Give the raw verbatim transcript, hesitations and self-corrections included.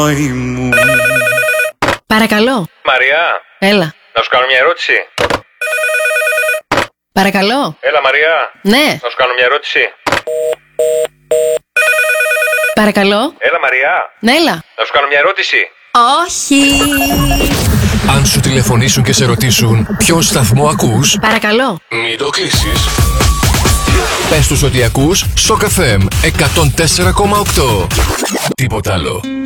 Παρακαλώ. Μαριά. Έλα. Να σου κάνω μια ερώτηση. Παρακαλώ. Έλα Μαριά. Ναι. Να σου κάνω μια ερώτηση. Παρακαλώ. Έλα Μαριά. Ναι, έλα. Να σου κάνω μια ερώτηση. Όχι. Αν σου τηλεφωνήσουν και σε ρωτήσουν ποιον σταθμό ακούς, Παρακαλώ. μην το κλείσεις. Πες τους ότι ακούς Σοκ εφ εμ εκατόν τέσσερα κόμμα οκτώ. Τίποτα άλλο.